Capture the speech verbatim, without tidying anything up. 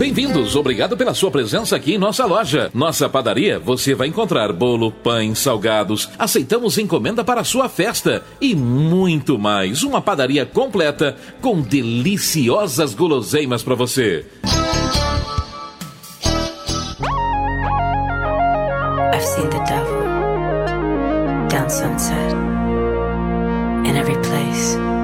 Bem-vindos, obrigado pela sua presença aqui em nossa loja. Nossa padaria, você vai encontrar bolo, pães, salgados, aceitamos encomenda para a sua festa e muito mais. Uma padaria completa com deliciosas guloseimas para você. I've seen the devil down sunset in every place.